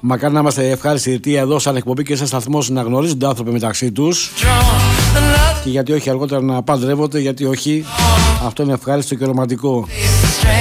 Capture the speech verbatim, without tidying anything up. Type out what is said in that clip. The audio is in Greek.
Μακάρι να είμαστε ευχάριστοι αιτία εδώ, σαν εκπομπή και σαν σταθμός, να γνωρίζονται άνθρωποι μεταξύ τους. Και γιατί όχι αργότερα να παντρεύονται, γιατί όχι. Αυτό είναι ευχάριστο και ρομαντικό.